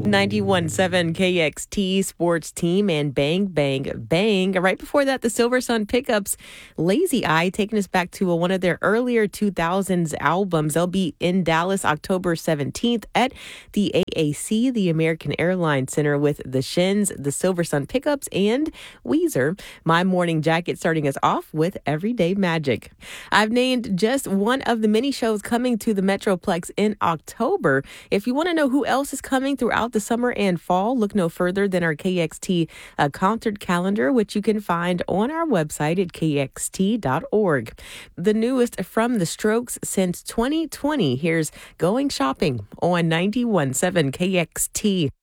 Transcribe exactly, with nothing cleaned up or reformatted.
ninety-one point seven K X T Sports Team and Bang Bang Bang. Right before that, the Silver Sun Pickups, Lazy Eye, taking us back to a, one of their earlier two thousands albums. They'll be in Dallas October seventeenth at the A A C, the American Airlines Center, with the Shins, the Silver Sun Pickups, and Weezer. My Morning Jacket starting us off with Everyday Magic. I've named just one of the many shows coming to the Metroplex in October. If you want to know who else is coming throughout the summer and fall, look no further than our K X T uh, concert calendar, which you can find on our website at K X T dot org. The newest from The Strokes since twenty twenty. Here's Going Shopping on ninety-one point seven K X T.